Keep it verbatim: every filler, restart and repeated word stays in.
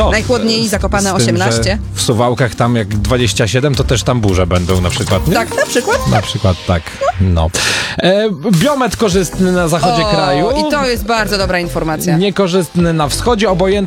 To, Najchłodniej Zakopane z tym, osiemnaście. że w Suwałkach tam jak dwadzieścia siedem, to też tam burze będą na przykład, nie? Tak, na przykład. Na przykład tak, no. E, biomet korzystny na zachodzie O, kraju. i to jest bardzo dobra informacja. Niekorzystny na wschodzie, obojętny